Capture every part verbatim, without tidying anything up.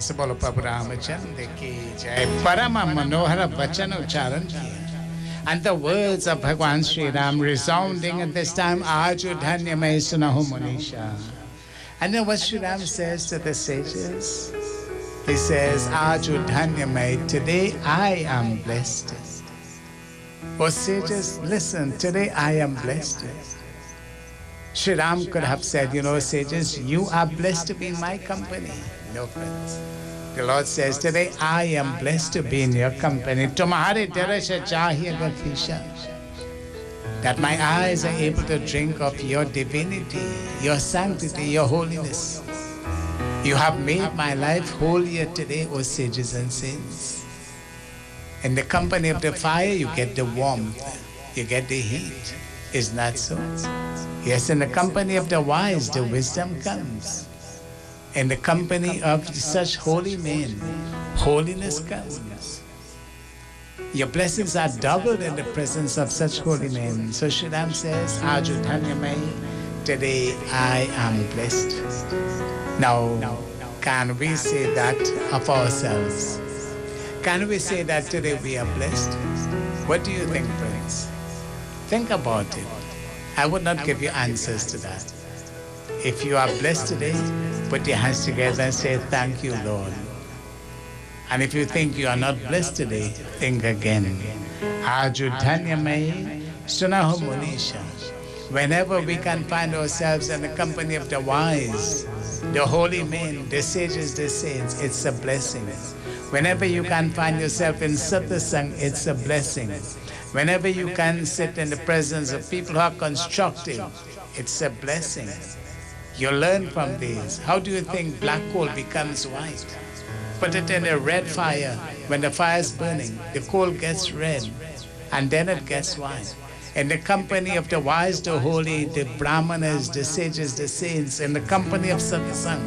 से बोलो प्रभु रामचंद्र की जय। परम मनोहर वचन उच्चारण किया, and the words of Bhagwan Sri Ram resounding at this time, Aju Dhanya Mai Sunahu Manisha. And then what Sri Ram says to the sages, he says, Aju Dhanya Mai, today I am blessed. Oh sages, listen, today I am blessed. Sri Ram could have said, you know, sages, you are blessed to be in my company. No, friends. The Lord says, today I am blessed to be in your company. Tumhare darasha chahiye gafisha. That my eyes are able to drink of your divinity, your sanctity, your holiness. You have made my life holier today, O sages and saints. In the company of the fire, you get the warmth, you get the heat. Is not so? Yes, in the company of the wise, the wisdom comes. In the company of such holy men, holiness comes. Your blessings are doubled in the presence of such holy men. So Sri Ram says, Aju Dhanya Mai, today I am blessed. Now, can we say that of ourselves? Can we say that today we are blessed? What do you think, friends? Think about it. I would not give you answers to that. If you are blessed today, put your hands together and say, thank you, Lord. And if you think you are not blessed today, think again. Aju Dhanya Mai Sunahu Manisha. Whenever we can find ourselves in the company of the wise, the holy men, the sages, the saints, it's a blessing. Whenever you can find yourself in satsang, it's a blessing. Whenever you can sit in the presence of people who are constructive, it's a blessing. You learn from these. How do you think black coal becomes white? Put it in a red fire. When the fire is burning, the coal gets red, and then it gets white. In the company of the wise, the holy, the brahmanas, the sages, the saints, in the company of satsang,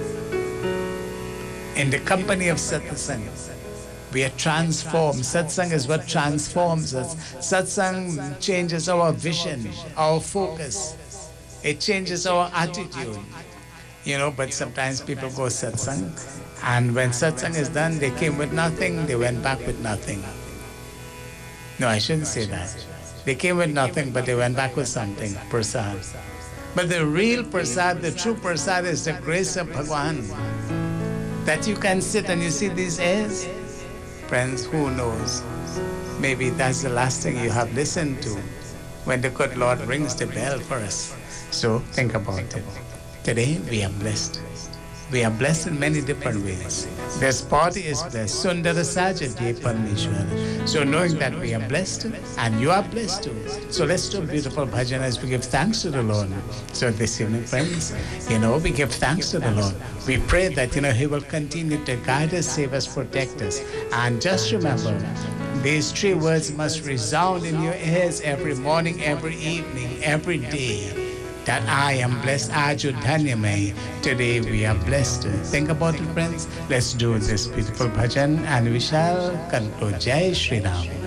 in the company of satsang, we are transformed. Satsang is what transforms us. Satsang changes our vision, our focus. It changes our attitude. You know, but sometimes people go satsang, and when satsang is done, they came with nothing, they went back with nothing. No, I shouldn't say that. They came with nothing, but they went back with something, prasad. But the real prasad, the true prasad is the grace of Bhagwan. That you can sit and you see these airs. Friends, who knows? Maybe that's the last thing you have listened to when the good Lord rings the bell for us. So think about it. Today we are blessed. We are blessed in many different ways. This body is blessed. Sundara Sajati Parmeshwara. So knowing that we are blessed and you are blessed too. So let's do beautiful bhajan as we give thanks to the Lord. So this evening, friends, you know, we give thanks to the Lord. We pray that, you know, He will continue to guide us, save us, protect us. And just remember, these three words must resound in your ears every morning, every evening, every day. That I am blessed. Aju Dhanya Mai. Today we are blessed. Think about it, friends. Let's do this beautiful bhajan and we shall conclude. Jai Shri Ram.